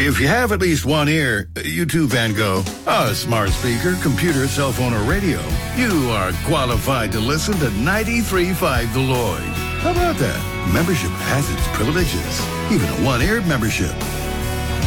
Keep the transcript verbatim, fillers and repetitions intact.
If you have at least one ear, you too, Van Gogh, a smart speaker, computer, cell phone, or radio, you are qualified to listen to ninety-three point five The Lloyd. How about that? Membership has its privileges, even a one-ear membership.